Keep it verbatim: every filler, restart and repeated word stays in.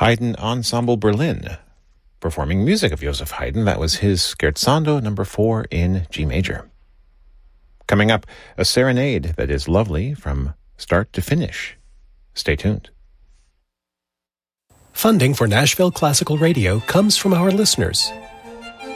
Haydn Ensemble Berlin, performing music of Joseph Haydn. That was his Scherzando number four in G major. Coming up, a serenade that is lovely from start to finish. Stay tuned. Funding for Nashville Classical Radio comes from our listeners